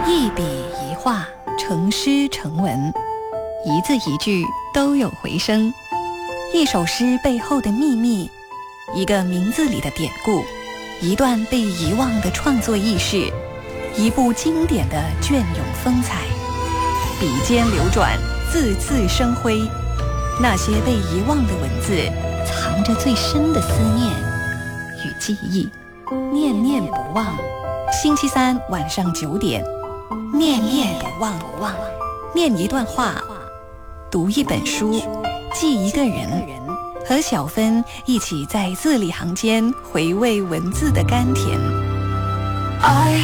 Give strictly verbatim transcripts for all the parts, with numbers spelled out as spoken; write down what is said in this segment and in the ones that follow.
一笔一画，成诗成文，一字一句都有回声。一首诗背后的秘密，一个名字里的典故，一段被遗忘的创作轶事，一部经典的隽永风采。笔尖流转，字字生辉。那些被遗忘的文字，藏着最深的思念与记忆，念念不忘。星期三晚上九点，念念不忘，念一段话，读一本书，记一个人，和小芬一起在字里行间回味文字的甘甜。 爱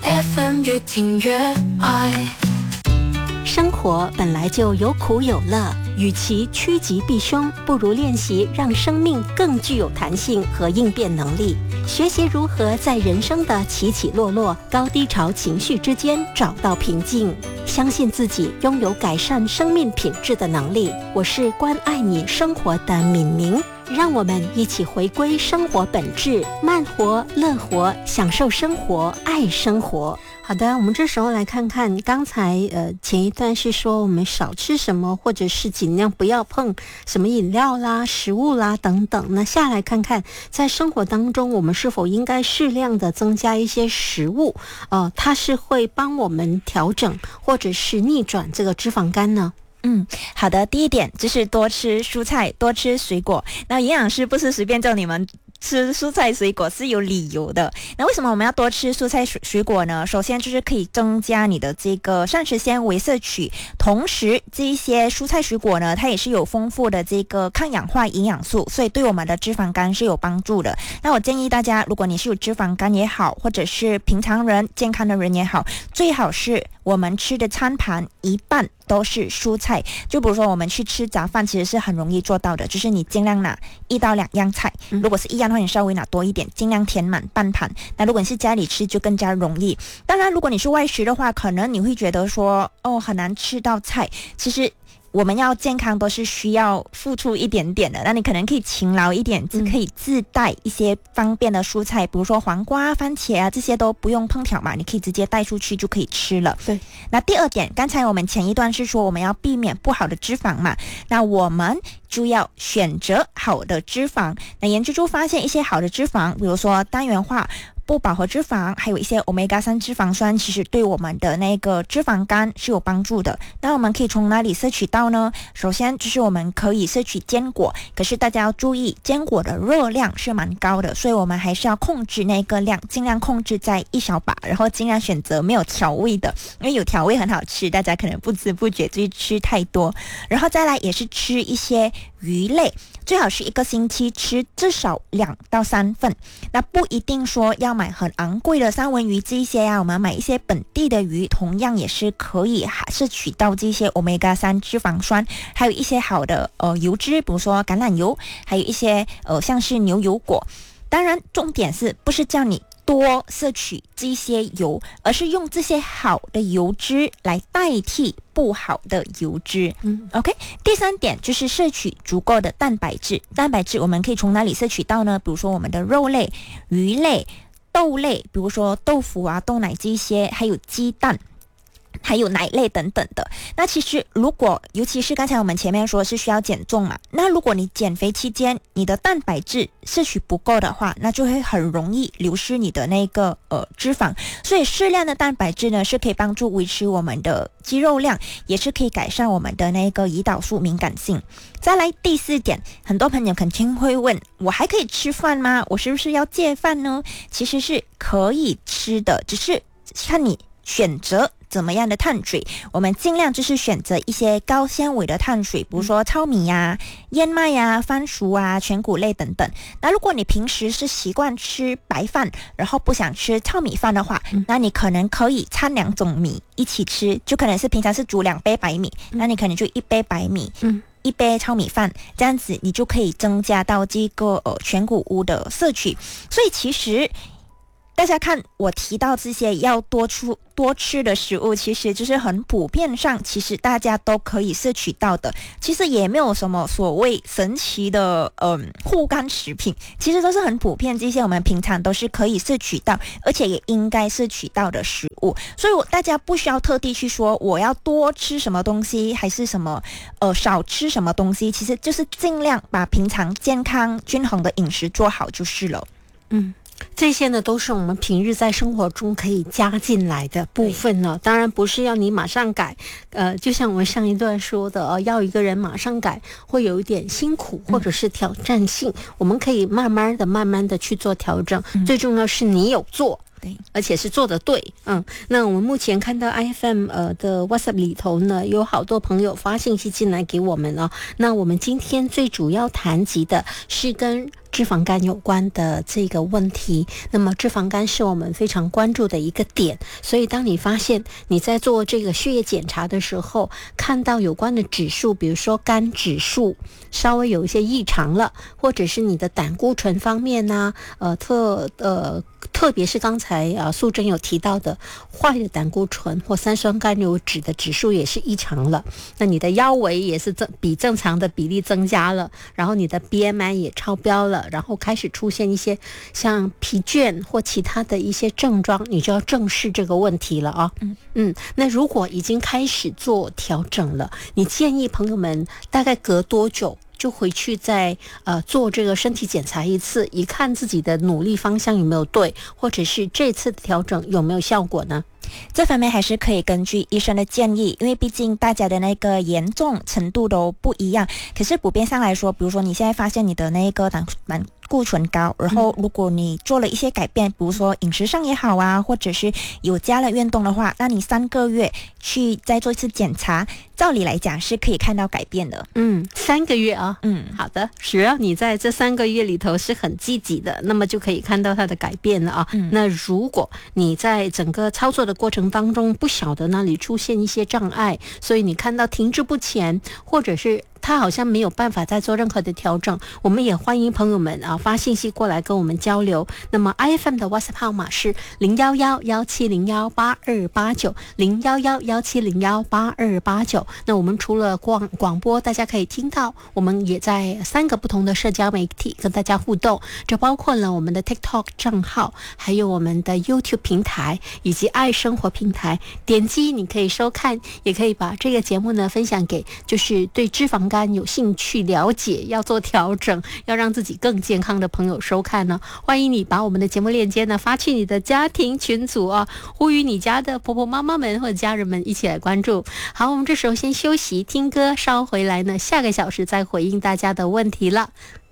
F M 越听越爱。 生活本来就有苦有乐，与其趋吉避凶，不如练习让生命更具有弹性和应变能力。学习如何在人生的起起落落、高低潮情绪之间找到平静，相信自己拥有改善生命品质的能力。我是关爱你生活的敏明，让我们一起回归生活本质，慢活、乐活，享受生活，爱生活。好的，我们这时候来看看，刚才呃前一段是说我们少吃什么，或者是尽量不要碰什么饮料啦、食物啦等等。那下来看看，在生活当中，我们是否应该适量的增加一些食物？呃，它是会帮我们调整或者是逆转这个脂肪肝呢？ 嗯，好的，第一点就是多吃蔬菜，多吃水果。那营养师不是随便叫你们吃蔬菜水果，是有理由的。那为什么我们要多吃蔬菜水水果呢？首先就是可以增加你的这个膳食纤维摄取，同时这一些蔬菜水果呢，它也是有丰富的这个抗氧化营养素，所以对我们的脂肪肝是有帮助的。那我建议大家，如果你是有脂肪肝也好，或者是平常人健康的人也好，最好是我们吃的餐盘一半都是蔬菜。就比如说我们去吃杂饭，其实是很容易做到的，就是你尽量拿一到两样菜，如果是一样的话，你稍微拿多一点，尽量填满半盘。那如果你是家里吃，就更加容易。当然如果你是外食的话，可能你会觉得说哦很难吃到菜，其实我们要健康都是需要付出一点点的，那你可能可以勤劳一点，可以自带一些方便的蔬菜，比如说黄瓜、番茄啊，这些都不用烹调嘛，你可以直接带出去就可以吃了。 对。 那第二点，刚才我们前一段是说我们要避免不好的脂肪嘛，那我们就要选择好的脂肪。那研究就发现一些好的脂肪，比如说单元化不饱和脂肪，还有一些 欧米伽三 脂肪酸，其实对我们的那个脂肪肝是有帮助的。那我们可以从哪里摄取到呢？首先就是我们可以摄取坚果，可是大家要注意，坚果的热量是蛮高的，所以我们还是要控制那个量，尽量控制在一小把，然后尽量选择没有调味的，因为有调味很好吃，大家可能不知不觉就吃太多。然后再来也是吃一些鱼类，最好是一个星期吃至少两到三份。那不一定说要买很昂贵的三文鱼这些啊，我们买一些本地的鱼，同样也是可以摄取到这些 欧米伽三 脂肪酸，还有一些好的呃油脂，比如说橄榄油，还有一些呃像是牛油果。当然重点是不是叫你多摄取这些油，而是用这些好的油脂来代替不好的油脂。嗯 ，OK。第三点就是摄取足够的蛋白质。蛋白质我们可以从哪里摄取到呢？比如说我们的肉类、鱼类、豆类，比如说豆腐啊、豆奶这些，还有鸡蛋。还有奶类等等的。那其实如果尤其是刚才我们前面说是需要减重嘛，那如果你减肥期间你的蛋白质摄取不够的话，那就会很容易流失你的那个呃脂肪。所以适量的蛋白质呢是可以帮助维持我们的肌肉量，也是可以改善我们的那个胰岛素敏感性。再来第四点，很多朋友肯定会问，我还可以吃饭吗？我是不是要戒饭呢？其实是可以吃的，只是看你选择怎么样的碳水。我们尽量就是选择一些高纤维的碳水，比如说糙米呀、燕麦呀、番薯啊、全谷类等等。那如果你平时是习惯吃白饭，然后不想吃糙米饭的话，嗯、那你可能可以掺两种米一起吃，就可能是平常是煮两杯白米，嗯、那你可能就一杯白米，嗯。一杯糙米饭，这样子你就可以增加到这个呃全谷物的摄取。所以其实大家看我提到这些要多出多吃的食物，其实就是很普遍上，其实大家都可以摄取到的。其实也没有什么所谓神奇的嗯护肝食品，其实都是很普遍，这些我们平常都是可以摄取到，而且也应该摄取到的食物。所以我大家不需要特地去说我要多吃什么东西，还是什么呃少吃什么东西，其实就是尽量把平常健康均衡的饮食做好就是了。 嗯。这些呢都是我们平日在生活中可以加进来的部分呢，当然不是要你马上改，呃，就像我们上一段说的，呃，要一个人马上改会有一点辛苦或者是挑战性，嗯、我们可以慢慢的、慢慢的去做调整，嗯、最重要是你有做。对，而且是做得对，嗯，那我们目前看到 I F M 呃的 WhatsApp 里头呢，有好多朋友发信息进来给我们了。那我们今天最主要谈及的是跟脂肪肝有关的这个问题。那么脂肪肝是我们非常关注的一个点，所以当你发现你在做这个血液检查的时候，看到有关的指数，比如说肝指数稍微有一些异常了，或者是你的胆固醇方面呢、啊，呃特呃特别是刚才啊素贞有提到的坏的胆固醇或三酸甘油酯的指数也是异常了，那你的腰围也是正比正常的比例增加了，然后你的 B M I 也超标了，然后开始出现一些像疲倦或其他的一些症状，你就要正视这个问题了啊。嗯嗯，那如果已经开始做调整了，你建议朋友们大概隔多久就回去再呃做这个身体检查一次，一看自己的努力方向有没有对，或者是这次的调整有没有效果呢？ 这方面还是可以根据医生的建议，因为毕竟大家的那个严重程度都不一样。可是普遍上来说，比如说你现在发现你的那个胆胆固醇高，然后如果你做了一些改变，比如说饮食上也好啊，或者是有加了运动的话，那你三个月去再做一次检查，照理来讲是可以看到改变的。 嗯，三个月啊， 嗯， 好的，只要你在这三个月里头是很积极的，那么就可以看到它的改变了啊。嗯、那如果你在整个操作的过程当中不晓得那里出现一些障碍，所以你看到停滞不前，或者是他好像没有办法再做任何的调整，我们也欢迎朋友们啊发信息过来跟我们交流。那么 I F M 的 WhatsApp 号码是零一一一七零一八二八九 零一一一七零一八二八九。那我们除了广广播大家可以听到，我们也在三个不同的社交媒体跟大家互动，这包括了我们的 TikTok 账号，还有我们的 YouTube 平台以及爱生活平台，点击你可以收看，也可以把这个节目呢分享给就是对脂肪肝有兴趣了解要做调整要让自己更健康的朋友收看呢。欢迎你把我们的节目链接呢发去你的家庭群组啊，呼吁你家的婆婆妈妈们或者家人们一起来关注。好，我们这时候先休息听歌，稍回来呢下个小时再回应大家的问题了。